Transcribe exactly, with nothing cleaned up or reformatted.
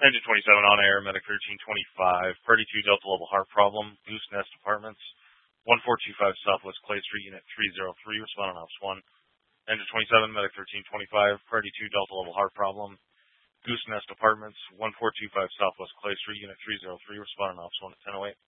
Engine twenty-seven on air, Medic thirteen twenty-five, Party two Delta Level Heart Problem, Goose Nest Apartments, one four two five Southwest Clay Street, Unit three oh three, respond on Ops one. Engine twenty-seven, Medic thirteen twenty-five, Party two Delta Level Heart Problem, Goose Nest Apartments, one four two five Southwest Clay Street, Unit three oh three, respond on Ops one at ten oh eight.